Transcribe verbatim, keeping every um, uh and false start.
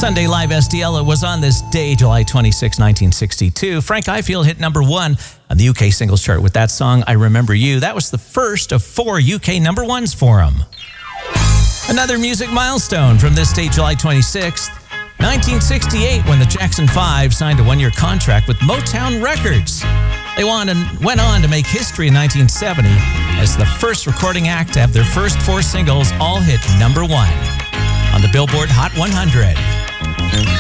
Sunday Live S T L. It was on this day, July twenty-sixth, nineteen sixty-two. Frank Ifield hit number one on the U K singles chart with that song, I Remember You. That was the first of four U K number ones for him. Another music milestone from this date, July twenty-sixth, nineteen sixty-eight, when the Jackson Five signed a one-year contract with Motown Records. They won and went on to make history in nineteen seventy as the first recording act to have their first four singles all hit number one on the Billboard Hot one hundred.